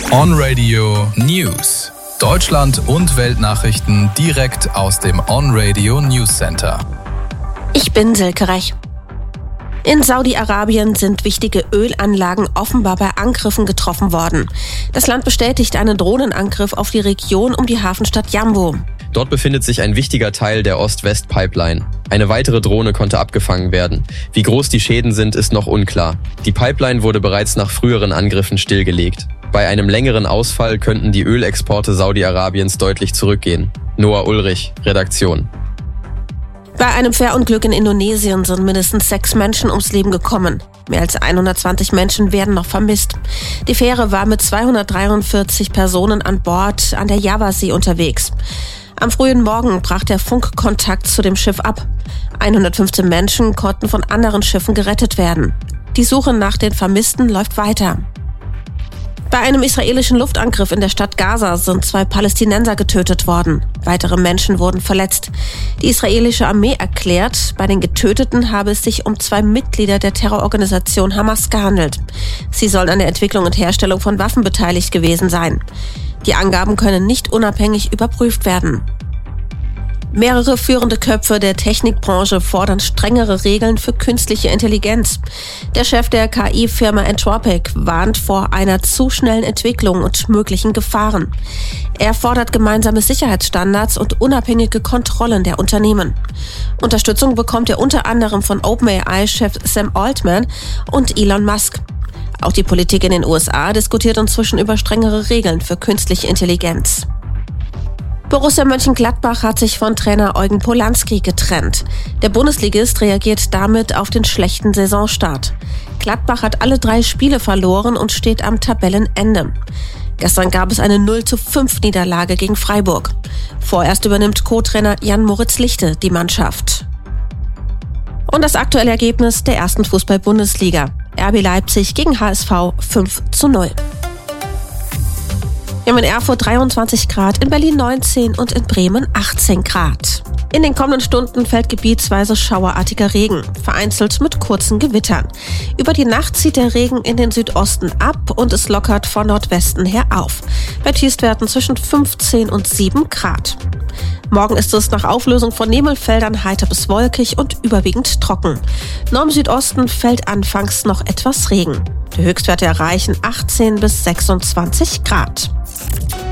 On Radio News. Deutschland und Weltnachrichten direkt aus dem On Radio News Center. Ich bin Silke Rech. In Saudi-Arabien sind wichtige Ölanlagen offenbar bei Angriffen getroffen worden. Das Land bestätigt einen Drohnenangriff auf die Region um die Hafenstadt Jambo. Dort befindet sich ein wichtiger Teil der Ost-West-Pipeline. Eine weitere Drohne konnte abgefangen werden. Wie groß die Schäden sind, ist noch unklar. Die Pipeline wurde bereits nach früheren Angriffen stillgelegt. Bei einem längeren Ausfall könnten die Ölexporte Saudi-Arabiens deutlich zurückgehen. Noah Ulrich, Redaktion. Bei einem Fährunglück in Indonesien sind mindestens 6 Menschen ums Leben gekommen. Mehr als 120 Menschen werden noch vermisst. Die Fähre war mit 243 Personen an Bord an der Javasee unterwegs. Am frühen Morgen brach der Funkkontakt zu dem Schiff ab. 115 Menschen konnten von anderen Schiffen gerettet werden. Die Suche nach den Vermissten läuft weiter. Bei einem israelischen Luftangriff in der Stadt Gaza sind 2 Palästinenser getötet worden. Weitere Menschen wurden verletzt. Die israelische Armee erklärt, bei den Getöteten habe es sich um 2 Mitglieder der Terrororganisation Hamas gehandelt. Sie sollen an der Entwicklung und Herstellung von Waffen beteiligt gewesen sein. Die Angaben können nicht unabhängig überprüft werden. Mehrere führende Köpfe der Technikbranche fordern strengere Regeln für künstliche Intelligenz. Der Chef der KI-Firma Anthropic warnt vor einer zu schnellen Entwicklung und möglichen Gefahren. Er fordert gemeinsame Sicherheitsstandards und unabhängige Kontrollen der Unternehmen. Unterstützung bekommt er unter anderem von OpenAI-Chef Sam Altman und Elon Musk. Auch die Politik in den USA diskutiert inzwischen über strengere Regeln für künstliche Intelligenz. Borussia Mönchengladbach hat sich von Trainer Eugen Polanski getrennt. Der Bundesligist reagiert damit auf den schlechten Saisonstart. Gladbach hat alle 3 Spiele verloren und steht am Tabellenende. Gestern gab es eine 0:5 Niederlage gegen Freiburg. Vorerst übernimmt Co-Trainer Jan-Moritz Lichte die Mannschaft. Und das aktuelle Ergebnis der ersten Fußball-Bundesliga. RB Leipzig gegen HSV 5:0. Wir haben in Erfurt 23 Grad, in Berlin 19 und in Bremen 18 Grad. In den kommenden Stunden fällt gebietsweise schauerartiger Regen, vereinzelt mit kurzen Gewittern. Über die Nacht zieht der Regen in den Südosten ab und es lockert von Nordwesten her auf. Bei Tiefstwerten zwischen 15 und 7 Grad. Morgen ist es nach Auflösung von Nebelfeldern heiter bis wolkig und überwiegend trocken. Nur im Südosten fällt anfangs noch etwas Regen. Die Höchstwerte erreichen 18 bis 26 Grad.